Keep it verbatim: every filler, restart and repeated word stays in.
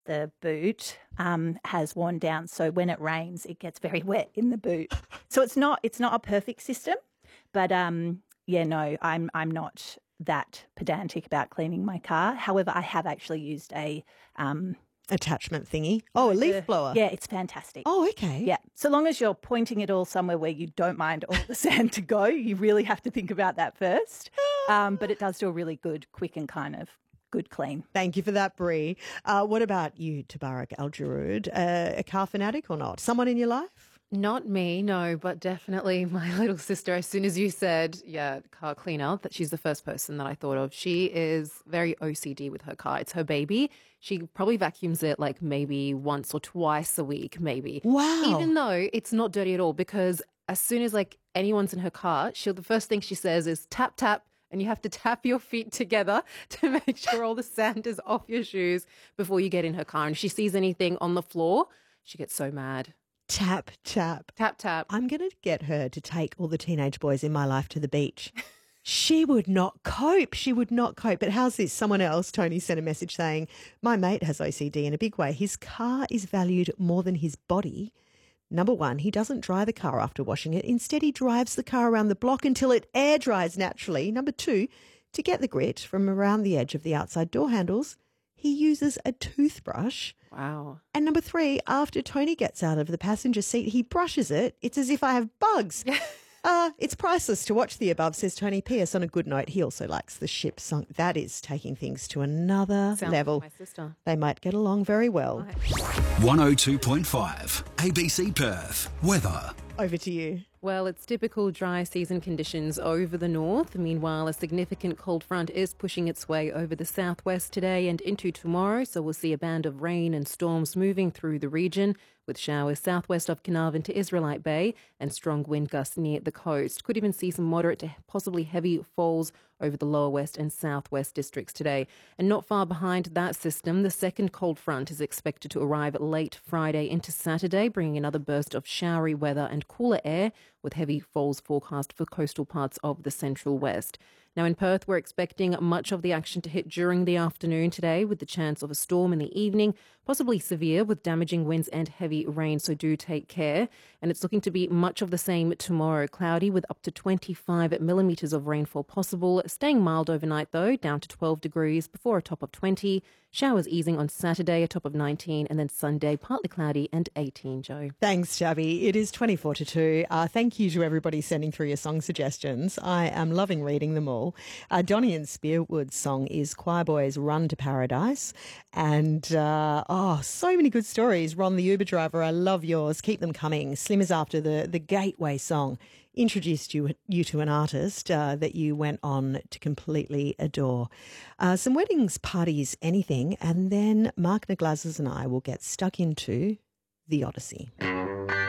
the boot um, has worn down, so when it rains, it gets very wet in the boot. So it's not it's not a perfect system, but um, yeah, no, I'm I'm not that pedantic about cleaning my car. However, I have actually used a um, attachment thingy. Oh, a leaf uh, blower. Yeah, it's fantastic. Oh, okay. Yeah, so long as you're pointing it all somewhere where you don't mind all the sand to go, you really have to think about that first. Um, but it does do a really good, quick and kind of good clean. Thank you for that, Bree. Uh, what about you, Tabarak Al-Jarood? Uh, a car fanatic or not? Someone in your life? Not me, no, but definitely my little sister. As soon as you said, yeah, car cleaner, that she's the first person that I thought of. She is very O C D with her car. It's her baby. She probably vacuums it like maybe once or twice a week, maybe. Wow. Even though it's not dirty at all, because as soon as like anyone's in her car, she'll the first thing she says is tap, tap. And you have to tap your feet together to make sure all the sand is off your shoes before you get in her car. And if she sees anything on the floor, she gets so mad. Tap, tap. Tap, tap. I'm going to get her to take all the teenage boys in my life to the beach. She would not cope. She would not cope. But how's this? Someone else, Tony, sent a message saying, my mate has O C D in a big way. His car is valued more than his body. Number one, he doesn't dry the car after washing it. Instead, he drives the car around the block until it air dries naturally. Number two, to get the grit from around the edge of the outside door handles, he uses a toothbrush. Wow. And number three, after Tony gets out of the passenger seat, he brushes it. It's as if I have bugs. Uh, it's priceless to watch the above, says Tony. P S on a good note, he also likes the ship sunk. That is taking things to another Sounds level. like my sister. They might get along very well. one oh two point five A B C Perth. Weather. Over to you. Well, it's typical dry season conditions over the north. Meanwhile, a significant cold front is pushing its way over the southwest today and into tomorrow, so we'll see a band of rain and storms moving through the region, with showers southwest of Carnarvon to Israelite Bay and strong wind gusts near the coast. Could even see some moderate to possibly heavy falls over the lower west and southwest districts today. And not far behind that system, the second cold front is expected to arrive late Friday into Saturday, bringing another burst of showery weather and cooler air, with heavy falls forecast for coastal parts of the central west. Now in Perth, we're expecting much of the action to hit during the afternoon today, with the chance of a storm in the evening, possibly severe with damaging winds and heavy rain, so do take care. And it's looking to be much of the same tomorrow, cloudy with up to twenty-five millimetres of rainfall possible, staying mild overnight though, down to twelve degrees before a top of twenty. Showers easing on Saturday, a top of nineteen, and then Sunday, partly cloudy and eighteen, Joe. Thanks, Shabby. It is twenty-four to two. Uh, thank you to everybody sending through your song suggestions. I am loving reading them all. Uh, Donny and Spearwood's song is Choir Boys Run to Paradise. And, uh, oh, so many good stories. Ron, the Uber driver, I love yours. Keep them coming. Slim is after the, the Gateway song. Introduced you you to an artist uh, that you went on to completely adore. Uh, some weddings, parties, anything. And then Mark Naglazes and I will get stuck into the Odyssey.